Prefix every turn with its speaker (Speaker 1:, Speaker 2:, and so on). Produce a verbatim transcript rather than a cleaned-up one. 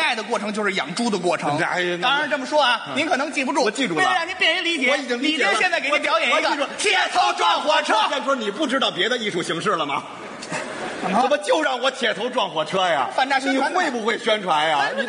Speaker 1: 爱的过程就是养猪的过程。
Speaker 2: 哎呀，
Speaker 1: 当然这么说啊，您可能记不住，
Speaker 2: 我记住了
Speaker 1: 为了让您便于理解，
Speaker 2: 我已经理解了
Speaker 1: 李菁现在给您表演一
Speaker 2: 我记住
Speaker 1: 个铁头撞火车。
Speaker 2: 建春，你不知道别的艺术形式了吗？怎么就让我铁头撞火车呀？
Speaker 1: 反诈宣传
Speaker 2: 你会不会宣传呀？你